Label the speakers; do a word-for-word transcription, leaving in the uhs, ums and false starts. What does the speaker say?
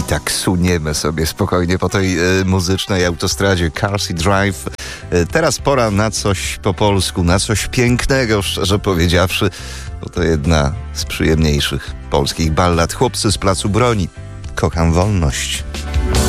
Speaker 1: tak suniemy sobie spokojnie po tej e, muzycznej autostradzie Carsey Drive. E, teraz pora na coś po polsku, na coś pięknego, szczerze powiedziawszy, bo to jedna z przyjemniejszych polskich ballad. Chłopcy z Placu Broni. Kocham wolność.